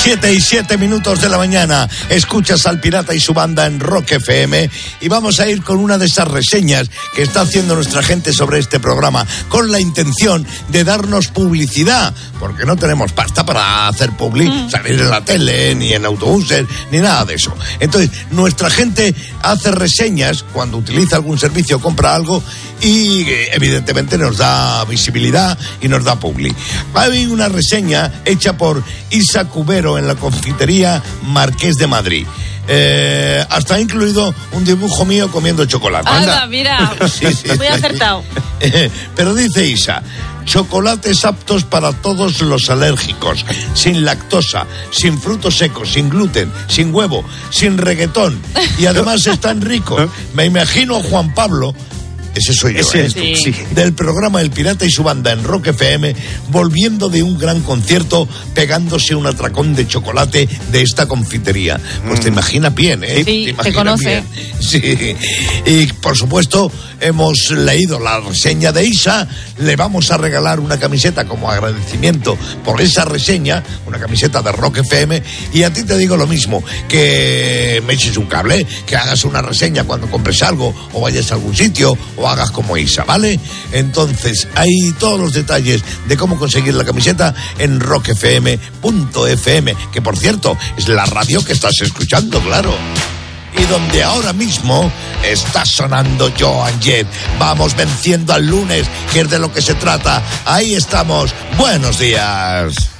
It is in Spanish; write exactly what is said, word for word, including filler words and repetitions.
Siete y siete minutos de la mañana, escuchas al Pirata y su banda en Rock F M y vamos a ir con una de esas reseñas que está haciendo nuestra gente sobre este programa, con la intención de darnos publicidad, porque no tenemos pasta para hacer publi, mm. salir en la tele, ni en autobuses, ni nada de eso. Entonces, nuestra gente hace reseñas cuando utiliza algún servicio o compra algo y evidentemente nos da visibilidad y nos da publi. Hay una reseña hecha por Isa Cubero en la confitería Marqués de Madrid. Eh, hasta ha incluido un dibujo mío comiendo chocolate. Anda, mira, sí, sí, muy acertado. Eh, pero dice Isa: chocolates aptos para todos los alérgicos, sin lactosa, sin frutos secos, sin gluten, sin huevo, sin reggaetón, y además están ricos. Me imagino a Juan Pablo, ese soy yo, ese ¿eh? sí. Sí. del programa El Pirata y su banda en Rock F M, volviendo de un gran concierto, pegándose un atracón de chocolate de esta confitería. Pues mm. te imaginas bien, ¿eh? Sí, te, te conoce. Bien. Sí. Y por supuesto, hemos leído la reseña de Isa, le vamos a regalar una camiseta como agradecimiento por esa reseña, una camiseta de Rock F M, y a ti te digo lo mismo, que me eches un cable, que hagas una reseña cuando compres algo, o vayas a algún sitio, o hagas como Isa, ¿vale? Entonces, hay todos los detalles de cómo conseguir la camiseta en rock f m punto f m, que por cierto, es la radio que estás escuchando, claro. Y donde ahora mismo está sonando Joan Jett. Vamos venciendo al lunes, que es de lo que se trata. Ahí estamos. Buenos días.